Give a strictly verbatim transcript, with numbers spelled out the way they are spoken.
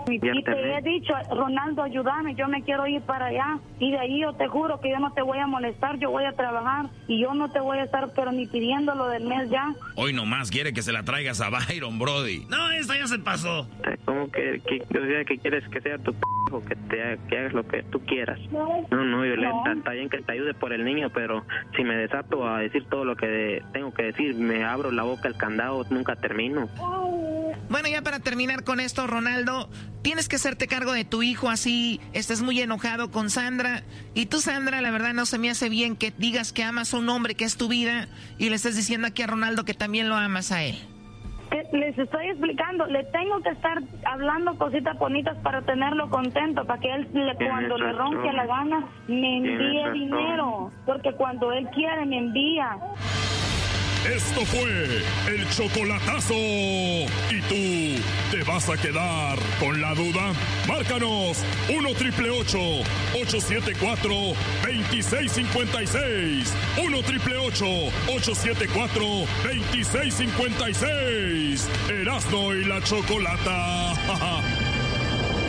Y te he dicho, Ronaldo, ayúdame, yo me quiero ir para allá. Y de ahí yo te juro que yo no te voy a molestar, yo voy a trabajar. Y yo no te voy a estar, pero ni pidiendo lo del mes ya. Hoy nomás quiere que se la traigas a Byron, Brody. No, esto ya se pasó. ¿Cómo que, que, o sea, que quieres que sea tu p*** o que, te, que hagas lo que tú quieras? No, no, Violeta, no. Está bien que te ayude por el niño, pero si me desato a decir todo lo que tengo que decir, me abro la boca, el candado, nunca termino. Bueno, ya para terminar con esto, Ronaldo, tienes que hacerte cargo de tu hijo, así estás muy enojado con Sandra. Y tú, Sandra, la verdad no se me hace bien que digas que amas a un hombre que es tu vida y le estés diciendo aquí a Ronaldo que también lo amas a él. Les estoy explicando, le tengo que estar hablando cositas bonitas para tenerlo contento, para que él le, cuando le ronque la gana me envíe dinero, porque cuando él quiere me envía. Esto fue el chocolatazo. ¿Y tú te vas a quedar con la duda? Márcanos uno triple ocho, ocho siete cuatro, dos seis cinco seis. uno triple ocho, ocho siete cuatro, dos seis cinco seis. Erasmo y la Chocolata.